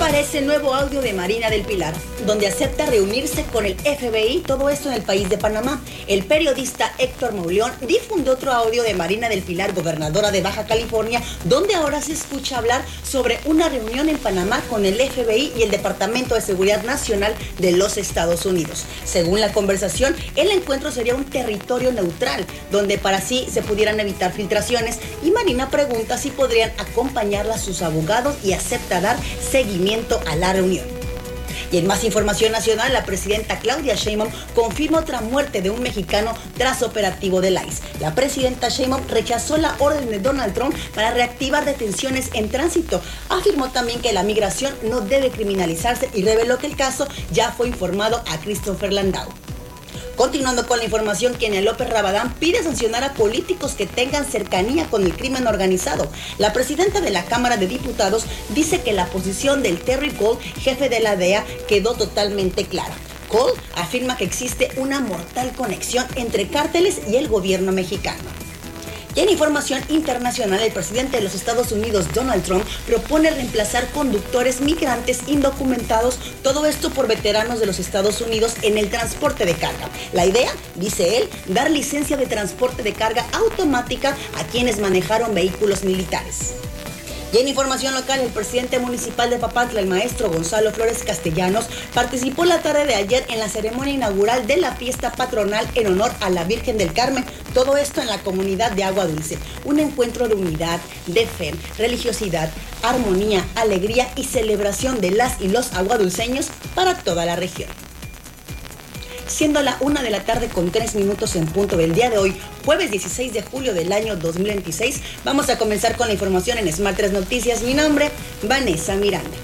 Aparece nuevo audio de Marina del Pilar, donde acepta reunirse con el FBI, todo esto en el país de Panamá. El periodista Héctor Mauleón difundió otro audio de Marina del Pilar, gobernadora de Baja California, donde ahora se escucha hablar sobre una reunión en Panamá con el FBI y el Departamento de Seguridad Nacional de los Estados Unidos. Según la conversación, el encuentro sería un territorio neutral, donde para sí se pudieran evitar filtraciones, y Marina pregunta si podrían acompañarla sus abogados y acepta dar seguimiento a la reunión. Y en más información nacional, la presidenta Claudia Sheinbaum confirma otra muerte de un mexicano tras operativo del ICE. La presidenta Sheinbaum rechazó la orden de Donald Trump para reactivar detenciones en tránsito. Afirmó también que la migración no debe criminalizarse y reveló que el caso ya fue informado a Christopher Landau. Continuando con la información, Kenia López Rabadán pide sancionar a políticos que tengan cercanía con el crimen organizado. La presidenta de la Cámara de Diputados dice que la posición del Terry Cole, jefe de la DEA, quedó totalmente clara. Cole afirma que existe una mortal conexión entre cárteles y el gobierno mexicano. Y en información internacional, el presidente de los Estados Unidos, Donald Trump, propone reemplazar conductores migrantes indocumentados, todo esto por veteranos de los Estados Unidos en el transporte de carga. La idea, dice él, dar licencia de transporte de carga automática a quienes manejaron vehículos militares. Y en información local, el presidente municipal de Papantla, el maestro Gonzalo Flores Castellanos, participó la tarde de ayer en la ceremonia inaugural de la fiesta patronal en honor a la Virgen del Carmen. Todo esto en la comunidad de Agua Dulce. Un encuentro de unidad, de fe, religiosidad, armonía, alegría y celebración de las y los aguadulceños para toda la región. Siendo la 1:03 en punto del día de hoy, jueves 16 de julio del año 2026, vamos a comenzar con la información en Smart 3 Noticias. Mi nombre, Vanessa Miranda.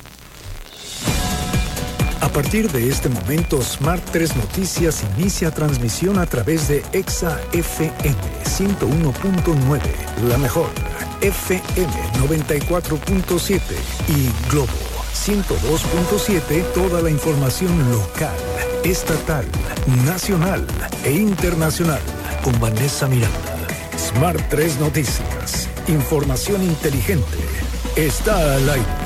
A partir de este momento, Smart 3 Noticias inicia transmisión a través de Exa FM 101.9, la mejor, FM 94.7 y Globo 102.7, toda la información local, estatal, nacional e internacional, con Vanessa Miranda. Smart 3 Noticias, información inteligente, está al aire.